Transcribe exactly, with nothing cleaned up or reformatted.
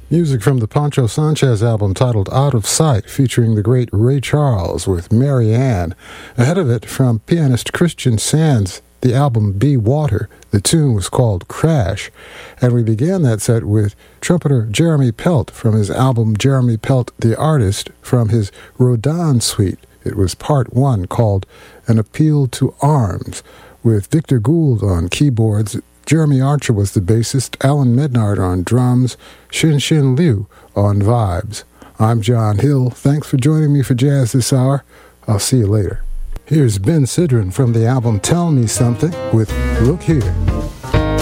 Music from the Pancho Sanchez album titled Out of Sight, featuring the great Ray Charles with Mary Ann. Ahead of it, from pianist Christian Sands, the album Be Water. The tune was called Crash. And we began that set with trumpeter Jeremy Pelt from his album Jeremy Pelt the Artist from his Rodin Suite. It was part one, called An Appeal to Arms, with Victor Gould on keyboards. Jeremy Archer was the bassist, Alan Midnard on drums, Shin Shin Liu on vibes. I'm John Hill. Thanks for joining me for Jazz this hour. I'll see you later. Here's Ben Sidran from the album Tell Me Something with Look Here.